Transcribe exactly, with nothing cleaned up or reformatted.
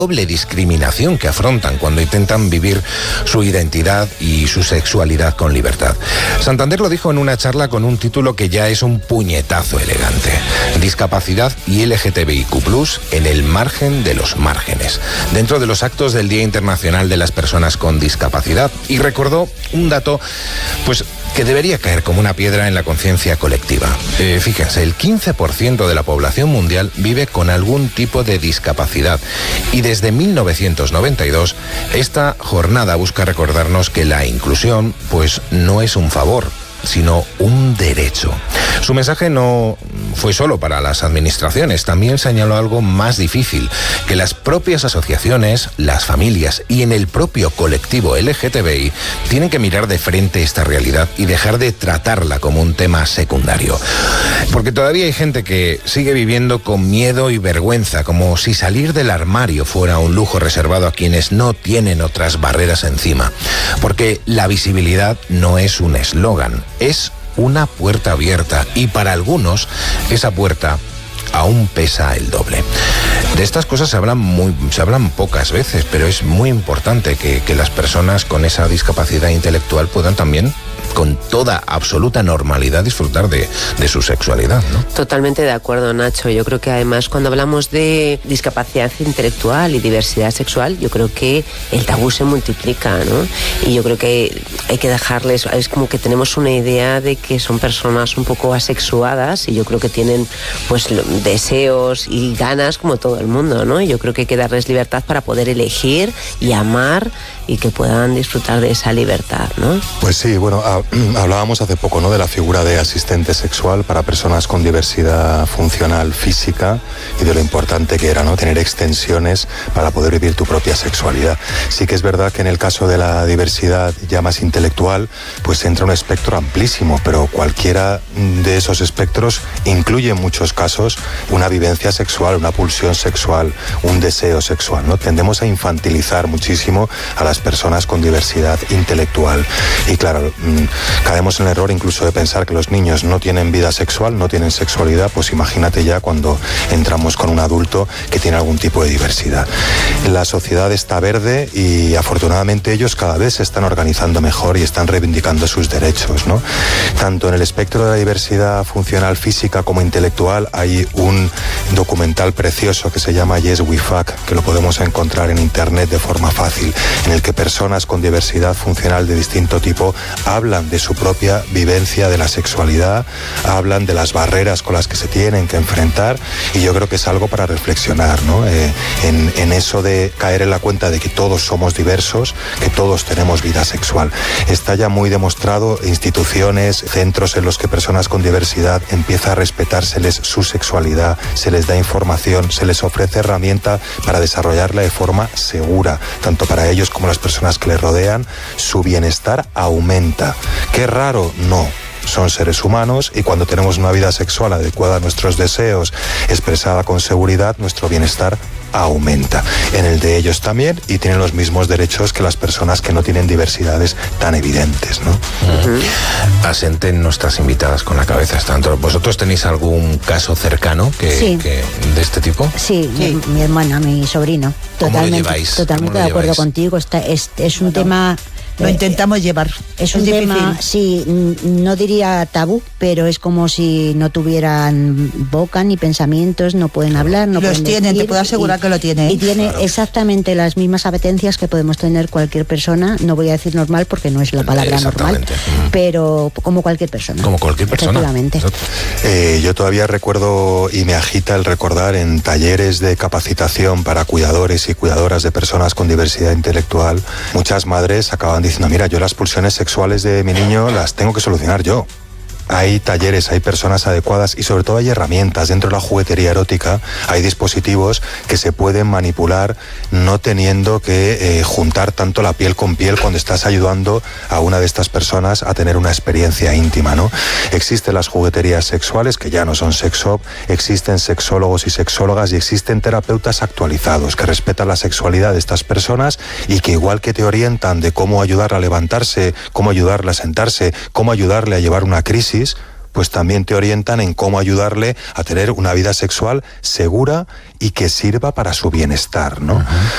doble discriminación que afrontan cuando intentan vivir su identidad y su sexualidad con libertad. Santander lo dijo en una charla con un título que ya es un puñetazo elegante: Discapacidad y L G T B I Q plus en el margen de los márgenes, dentro de los actos del Día Internacional de las Personas con Discapacidad. Y recordó un dato, pues, que debería caer como una piedra en la conciencia colectiva. Eh, fíjense, el quince por ciento de la población mundial vive con algún tipo de discapacidad, y desde mil novecientos noventa y dos esta jornada busca recordarnos que la inclusión, pues, no es un favor, sino un derecho. Su mensaje no fue solo para las administraciones, también señaló algo más difícil: que las propias asociaciones, las familias y en el propio colectivo L G T B I tienen que mirar de frente esta realidad y dejar de tratarla como un tema secundario. Porque todavía hay gente que sigue viviendo con miedo y vergüenza, como si salir del armario fuera un lujo reservado a quienes no tienen otras barreras encima. Porque la visibilidad no es un eslogan, es una puerta abierta, y para algunos esa puerta aún pesa el doble. De estas cosas se hablan muy, se hablan pocas veces, pero es muy importante que, que las personas con esa discapacidad intelectual puedan también, con toda absoluta normalidad, disfrutar de, de su sexualidad, ¿no? Totalmente de acuerdo, Nacho. Yo creo que además, cuando hablamos de discapacidad intelectual y diversidad sexual, yo creo que el tabú se multiplica, ¿no? Y yo creo que hay que dejarles, es como que tenemos una idea de que son personas un poco asexuadas, y yo creo que tienen, pues, deseos y ganas como todo el mundo, ¿no? Y yo creo que hay que darles libertad para poder elegir y amar, y que puedan disfrutar de esa libertad, ¿no? Pues sí, bueno, a, hablábamos hace poco, ¿no?, de la figura de asistente sexual para personas con diversidad funcional física, y de lo importante que era, ¿no?, tener extensiones para poder vivir tu propia sexualidad. Sí que es verdad que en el caso de la diversidad ya más intelectual, pues entra un espectro amplísimo, pero cualquiera de esos espectros incluye en muchos casos una vivencia sexual, una pulsión sexual, un deseo sexual, ¿no? Tendemos a infantilizar muchísimo a las personas con diversidad intelectual, y claro, caemos en el error incluso de pensar que los niños no tienen vida sexual, no tienen sexualidad. Pues imagínate ya cuando entramos con un adulto que tiene algún tipo de diversidad. La sociedad está verde, y afortunadamente ellos cada vez se están organizando mejor y están reivindicando sus derechos, ¿no? Tanto en el espectro de la diversidad funcional física como intelectual hay un documental precioso que se llama Yes We Fuck, que lo podemos encontrar en internet de forma fácil, en el que personas con diversidad funcional de distinto tipo hablan de su propia vivencia de la sexualidad, hablan de las barreras con las que se tienen que enfrentar, y yo creo que es algo para reflexionar, ¿no? Eh, en, en eso de caer en la cuenta de que todos somos diversos, que todos tenemos vida sexual. Está ya muy demostrado, instituciones, centros en los que personas con diversidad empieza a respetárseles su sexualidad, se les da información, se les ofrece herramienta para desarrollarla de forma segura, tanto para ellos como las personas que les rodean. Su bienestar aumenta. ¿Qué raro? No. Son seres humanos, y cuando tenemos una vida sexual adecuada a nuestros deseos, expresada con seguridad, nuestro bienestar aumenta. En el de ellos también, y tienen los mismos derechos que las personas que no tienen diversidades tan evidentes, ¿no? Uh-huh. Asienten nuestras invitadas con la cabeza. Tanto. ¿Vosotros tenéis algún caso cercano que, sí. que de este tipo? Sí, sí. Mi, mi hermana, mi sobrino. ¿Cómo Totalmente, lo lleváis? totalmente ¿Cómo lo de acuerdo lleváis? contigo. Está, es, es un no, tema... Lo intentamos llevar. Es un es tema, sí, no diría tabú, pero es como si no tuvieran boca ni pensamientos, no pueden hablar, no Los pueden tienen, decir, te puedo asegurar y, que lo tienen. Y tiene Claro. exactamente las mismas apetencias que podemos tener cualquier persona. No voy a decir normal porque no es la palabra normal, pero como cualquier persona. Como cualquier persona. Efectivamente. Eh, yo todavía recuerdo, y me agita el recordar, en talleres de capacitación para cuidadores y cuidadoras de personas con diversidad intelectual, muchas madres acaban diciendo: mira, yo las pulsiones sexuales de mi niño las tengo que solucionar yo. Hay talleres, hay personas adecuadas, y sobre todo hay herramientas. Dentro de la juguetería erótica hay dispositivos que se pueden manipular, no teniendo que eh, juntar tanto la piel con piel cuando estás ayudando a una de estas personas a tener una experiencia íntima, ¿no? Existen las jugueterías sexuales, que ya no son sex shop, existen sexólogos y sexólogas, y existen terapeutas actualizados que respetan la sexualidad de estas personas, y que, igual que te orientan de cómo ayudarla a levantarse, cómo ayudarla a sentarse, cómo ayudarle a llevar una crisis, pues también te orientan en cómo ayudarle a tener una vida sexual segura y que sirva para su bienestar, ¿no? Uh-huh.